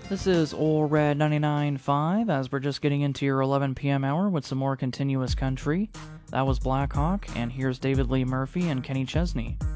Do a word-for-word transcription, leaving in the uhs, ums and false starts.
This is Ol' Red ninety-nine point five, as we're just getting into your eleven p.m. hour with some more continuous country. That was Blackhawk, and here's David Lee Murphy and Kenny Chesney.